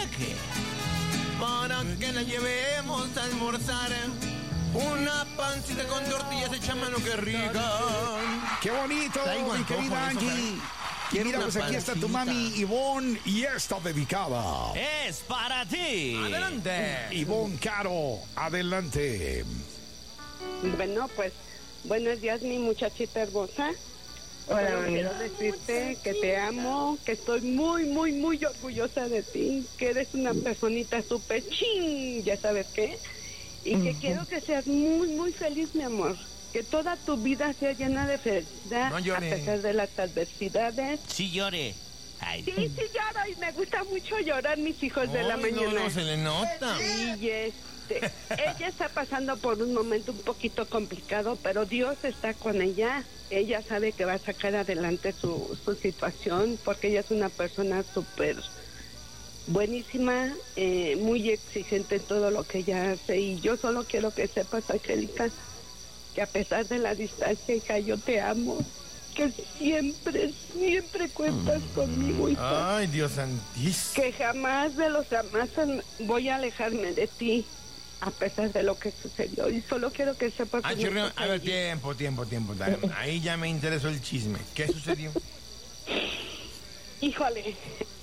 qué? Para que la llevemos a almorzar. Una pancita con tortillas hecha a mano, que rica. ¡Qué bonito, mi querida Angie! Y mira, pues aquí está tu mami Ivonne y está dedicada. Es para ti. Adelante. Ivonne Caro, adelante. Bueno, pues, buenos días, mi muchachita hermosa. Hola, quiero decirte que te amo, que estoy muy, muy, muy orgullosa de ti, que eres una personita súper ching, ya sabes qué, y que quiero que seas muy, muy feliz, mi amor. Que toda tu vida sea llena de felicidad, no llore, a pesar de las adversidades. Sí llore. Ay. Sí, sí lloro y me gusta mucho llorar, mis hijos de la mañana. No, se le nota. Y ella está pasando por un momento un poquito complicado, pero Dios está con ella. Ella sabe que va a sacar adelante su situación, porque ella es una persona súper buenísima, muy exigente en todo lo que ella hace. Y yo solo quiero que sepas, Angélica, que a pesar de la distancia, hija, yo te amo, que siempre, siempre cuentas conmigo, hija. Ay, Dios santísimo. Que jamás de los jamás voy a alejarme de ti, a pesar de lo que sucedió. Y solo quiero que sepas... Ah, chirrión, a ver, tiempo. Ahí ya me interesó el chisme. ¿Qué sucedió? Híjole,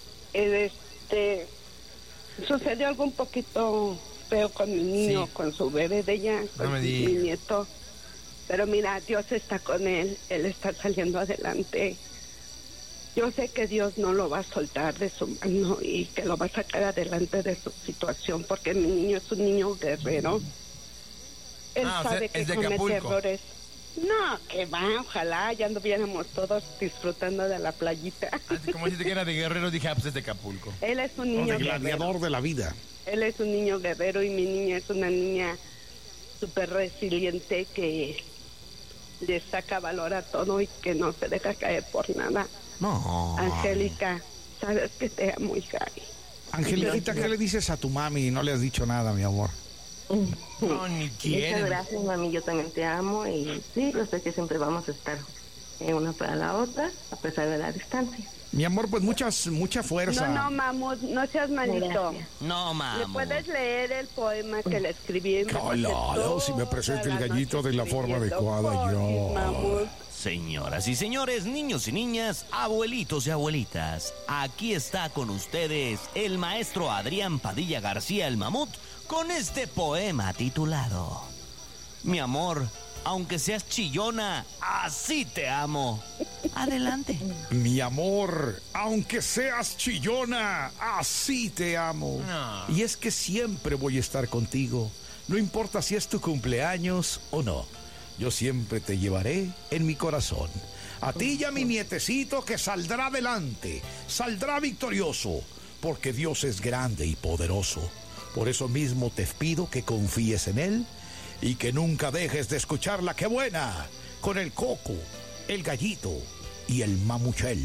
sucedió algo un poquito feo con mi niño, sí, con su bebé de ella, con mi nieto. Pero mira, Dios está con él está saliendo adelante. Yo sé que Dios no lo va a soltar de su mano y que lo va a sacar adelante de su situación, porque mi niño es un niño guerrero. Él sabe que comete errores. No, que va, ojalá ya anduviéramos todos disfrutando de la playita. Así como dijiste que era de Guerrero, dije, pues es de Acapulco. Él es un niño gladiador de la vida. Él es un niño guerrero y mi niña es una niña súper resiliente que le saca valor a todo y que no se deja caer por nada. No. Angélica, sabes que te amo, hija. Angelita, ¿qué le dices a tu mami? No le has dicho nada, mi amor. No, ni quiere. Muchas gracias, mami, yo también te amo y sí, yo sé que siempre vamos a estar una para la otra, a pesar de la distancia. Mi amor, pues mucha fuerza. No, mamut, no seas malito. Gracias. No, mamut. ¿Le puedes leer el poema que le escribí? Claro, si me presenta el gallito de la forma adecuada, yo. Mamut. Señoras y señores, niños y niñas, abuelitos y abuelitas, aquí está con ustedes el maestro Adrián Padilla García, el mamut, con este poema titulado Mi amor, aunque seas chillona, así te amo. Adelante. Mi amor, aunque seas chillona, así te amo. No. Y es que siempre voy a estar contigo, no importa si es tu cumpleaños o no. Yo siempre te llevaré en mi corazón. A ti y a mi nietecito que saldrá adelante, saldrá victorioso, porque Dios es grande y poderoso. Por eso mismo te pido que confíes en Él y que nunca dejes de escuchar la que buena con el Coco, el Gallito y el Mamuchel.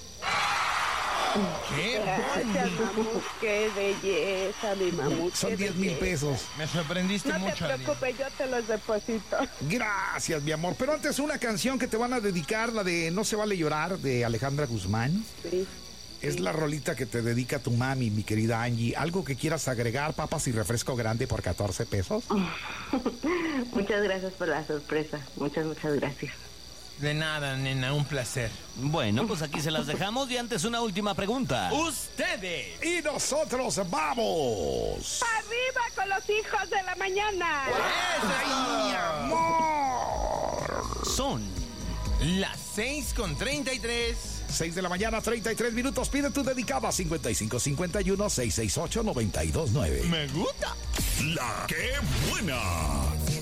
¡Qué Gracias, mamut, qué belleza, mi mamut. Son 10,000 pesos. Me sorprendiste No mucho, te preocupes, yo te los deposito. Gracias, mi amor. Pero antes una canción que te van a dedicar, la de No se vale llorar, de Alejandra Guzmán. Sí. Es la rolita que te dedica tu mami, mi querida Angie. ¿Algo que quieras agregar, papas y refresco grande por 14 pesos? Muchas gracias por la sorpresa. Muchas gracias. De nada, nena, un placer. Bueno, pues aquí se las dejamos y antes una última pregunta. ¡Ustedes! Y nosotros vamos. ¡Arriba con los hijos de la mañana! ¡Ay, amor! Son las 6:33. 6 de la mañana, 33 minutos. Pide tu dedicada 5551-668-929. Me gusta. La que buena.